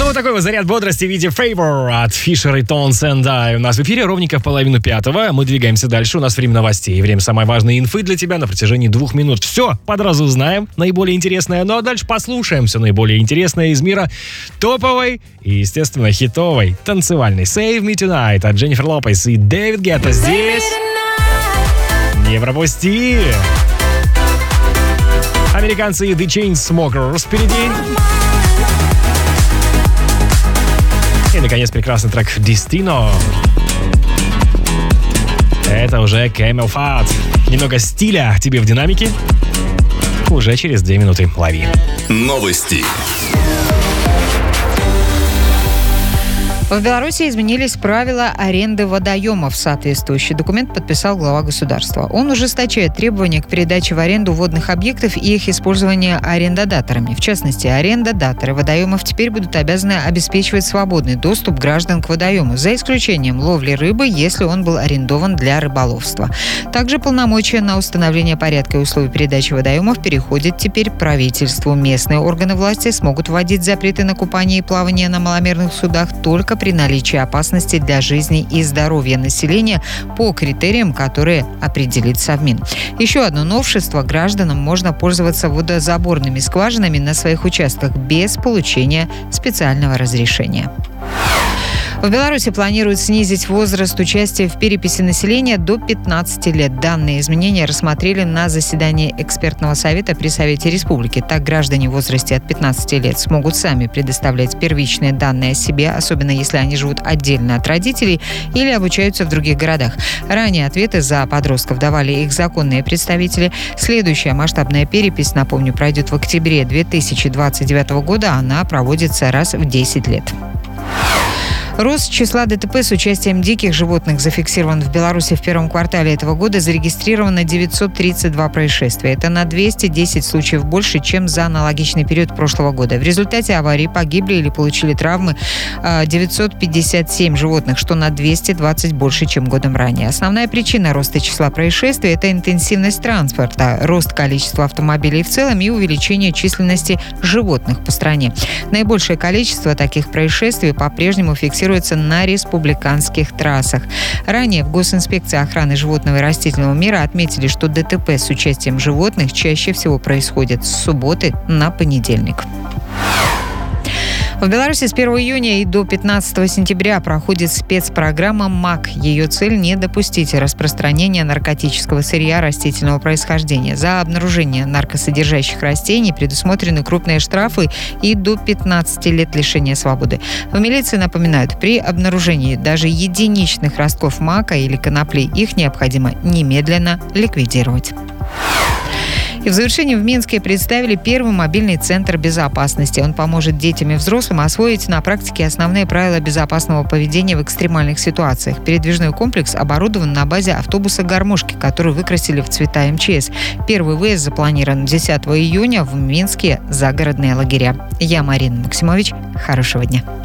вот такой вот заряд бодрости в виде Favor от Fisher и Townsend. У нас в эфире ровненько в 3:30. Мы двигаемся дальше. У нас время новостей. Время самой важной инфы для тебя на протяжении 2 минут. Все подразу знаем. Наиболее интересное. Ну а дальше послушаем все наиболее интересное из мира топовой и, естественно, хитовой танцевальной Save Me Tonight от Дженнифер Лопес и Дэвид Гетта здесь. Не пропусти! Американцы и The Chainsmokers впереди. И, наконец, прекрасный трек Destino. Это уже Camel Fat. Немного стиля тебе в динамике. Уже через 2 минуты. Лови. Новости. В Беларуси изменились правила аренды водоемов. Соответствующий документ подписал глава государства. Он ужесточает требования к передаче в аренду водных объектов и их использования арендодаторами. В частности, арендодаторы водоемов теперь будут обязаны обеспечивать свободный доступ граждан к водоему, за исключением ловли рыбы, если он был арендован для рыболовства. Также полномочия на установление порядка и условий передачи водоемов переходят теперь правительству. Местные органы власти смогут вводить запреты на купание и плавание на маломерных судах только при наличии опасности для жизни и здоровья населения по критериям, которые определит Совмин. Еще одно новшество: гражданам можно пользоваться водозаборными скважинами на своих участках без получения специального разрешения. В Беларуси планируют снизить возраст участия в переписи населения до 15 лет. Данные изменения рассмотрели на заседании экспертного совета при Совете Республики. Так, граждане в возрасте от 15 лет смогут сами предоставлять первичные данные о себе, особенно если они живут отдельно от родителей или обучаются в других городах. Ранее ответы за подростков давали их законные представители. Следующая масштабная перепись, напомню, пройдет в октябре 2029 года. Она проводится раз в 10 лет. Рост числа ДТП с участием диких животных зафиксирован в Беларуси в первом квартале этого года. Зарегистрировано 932 происшествия. Это на 210 случаев больше, чем за аналогичный период прошлого года. В результате аварий погибли или получили травмы 957 животных, что на 220 больше, чем годом ранее. Основная причина роста числа происшествий – это интенсивность транспорта, рост количества автомобилей в целом и увеличение численности животных по стране. Наибольшее количество таких происшествий по-прежнему фиксируется на республиканских трассах. Ранее в Госинспекции охраны животного и растительного мира отметили, что ДТП с участием животных чаще всего происходит с субботы на понедельник. В Беларуси с 1 июня и до 15 сентября проходит спецпрограмма МАК. Ее цель – не допустить распространения наркотического сырья растительного происхождения. За обнаружение наркосодержащих растений предусмотрены крупные штрафы и до 15 лет лишения свободы. В милиции напоминают, при обнаружении даже единичных ростков мака или конопли их необходимо немедленно ликвидировать. И в завершении в Минске представили первый мобильный центр безопасности. Он поможет детям и взрослым освоить на практике основные правила безопасного поведения в экстремальных ситуациях. Передвижной комплекс оборудован на базе автобуса «Гармошки», который выкрасили в цвета МЧС. Первый выезд запланирован 10 июня в Минске загородные лагеря. Я Марина Максимович. Хорошего дня.